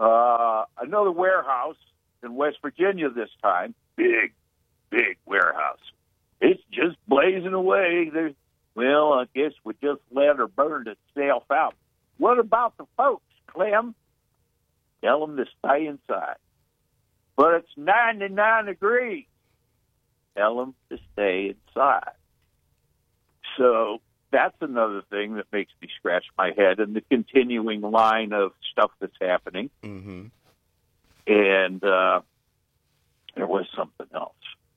Another warehouse in West Virginia this time. Big warehouse. It's just blazing away. Well, I guess we just let her burn itself out. What about the folks, Clem? Tell them to stay inside. But it's 99 degrees. Tell them to stay inside. So that's another thing that makes me scratch my head in the continuing line of stuff that's happening. Mm-hmm. And there was something else.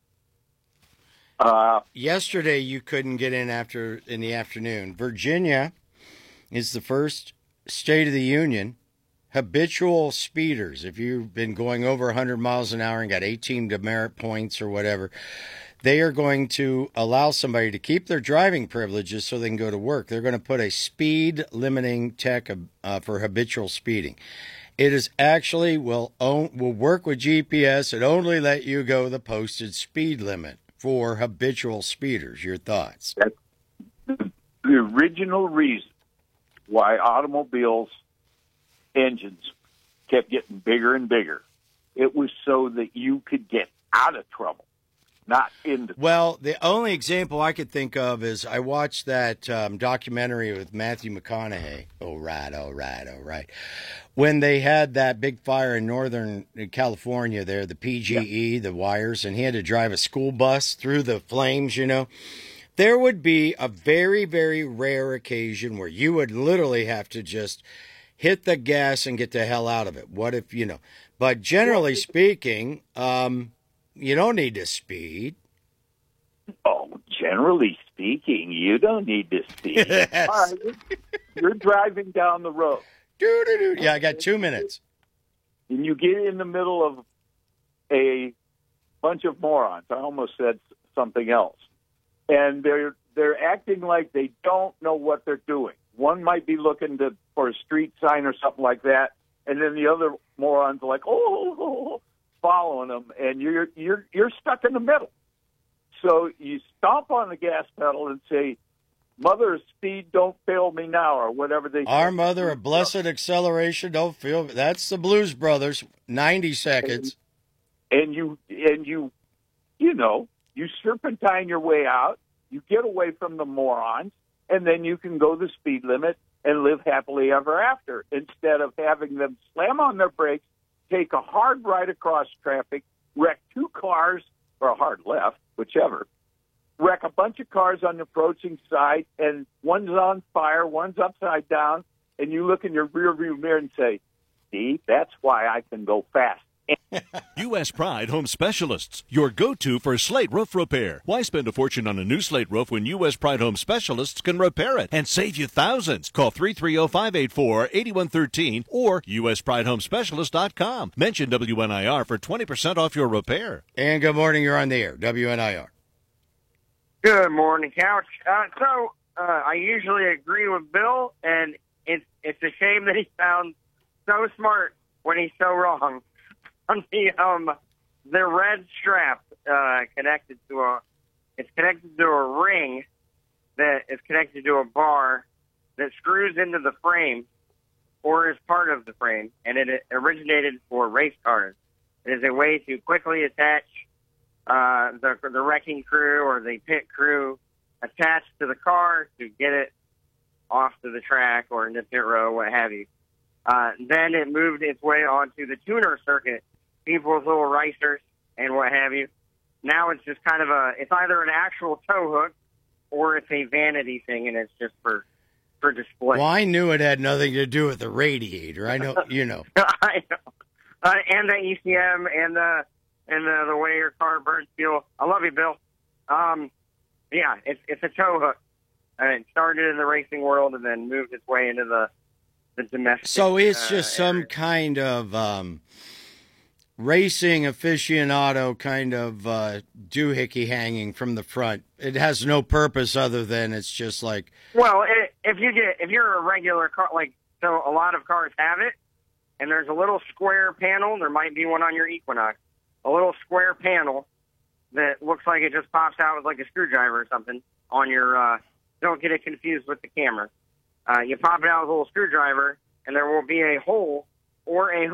Yesterday, you couldn't get in the afternoon. Virginia is the first state of the union. Habitual speeders, if you've been going over 100 miles an hour and got 18 demerit points or whatever, they are going to allow somebody to keep their driving privileges so they can go to work. They're going to put a speed limiting tech for habitual speeding. It is actually will work with GPS and only let you go the posted speed limit for habitual speeders. Your thoughts? That's the original reason why automobiles' engines kept getting bigger and bigger. It was so that you could get out of trouble, not into trouble. Well, the only example I could think of is I watched that documentary with Matthew McConaughey. All right. When they had that big fire in Northern California there, the PGE, the wires, and he had to drive a school bus through the flames, there would be a very, very rare occasion where you would literally have to just hit the gas and get the hell out of it. What if, but generally speaking, you don't need to speed. Oh, generally speaking, you don't need to speed. Yes. All right, you're driving down the road. Yeah, I got 2 minutes. And you get in the middle of a bunch of morons. I almost said something else. And they're acting like they don't know what they're doing. One might be looking for a street sign or something like that, and then the other morons are like, following them, and you're stuck in the middle. So you stomp on the gas pedal and say, "Mother of speed, don't fail me now," or whatever they say. Our mother of blessed acceleration, don't fail me. That's the Blues Brothers. 90 seconds. And you serpentine your way out. You get away from the morons, and then you can go the speed limit and live happily ever after, instead of having them slam on their brakes, take a hard right across traffic, wreck two cars, or a hard left, whichever, wreck a bunch of cars on the approaching side, and one's on fire, one's upside down, and you look in your rearview mirror and say, "See, that's why I can go fast." U.S. Pride Home Specialists, your go-to for slate roof repair. Why spend a fortune on a new slate roof when U.S. Pride Home Specialists can repair it and save you thousands? Call 330-584-8113 or uspridehomespecialist.com. Mention WNIR for 20% off your repair. And good morning, you're on the air, WNIR. Good morning, Couch. I usually agree with Bill, and it's a shame that he sounds so smart when he's so wrong. On the red strap connected to a ring that is connected to a bar that screws into the frame or is part of the frame, and it originated for race cars. It is a way to quickly attach the wrecking crew or the pit crew attached to the car to get it off to the track or in the pit row, what have you. Then it moved its way onto the tuner circuit, people's little racers and what have you. Now it's just kind of it's either an actual tow hook or it's a vanity thing, and it's just for display. Well, I knew it had nothing to do with the radiator. I know, I know. And the ECM and the way your car burns fuel. I love you, Bill. Yeah, it's a tow hook. And it started in the racing world and then moved its way into the domestic. So it's just area. some kind of racing aficionado kind of doohickey hanging from the front. It has no purpose other than it's just like. Well, if you're a regular car, so a lot of cars have it, and there's a little square panel. There might be one on your Equinox, a little square panel that looks like it just pops out with like a screwdriver or something on your. Don't get it confused with the camera. You pop it out with a little screwdriver, and there will be a hole or a